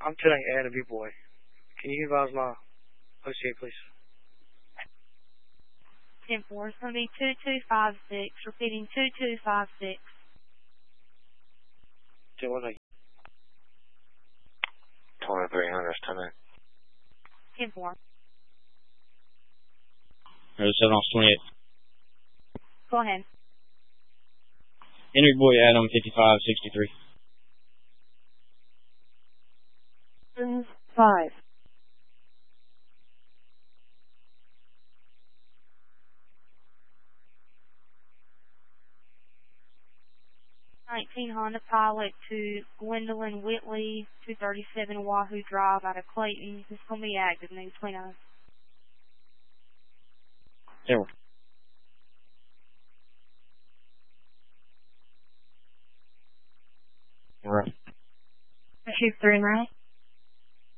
I'm telling Adam, your boy. Can you advise my OCA, please? 10-4, it's going to be 2256, repeating 2256. 10-1, 2300, 10-4. 7 off 28. Go ahead. Henry Boy Adam 5563. 5. Honda Pilot to Gwendolyn Whitley, 237 Wahoo Drive out of Clayton. It's going to be active next between us. 0. Right. Shoot 3 and right.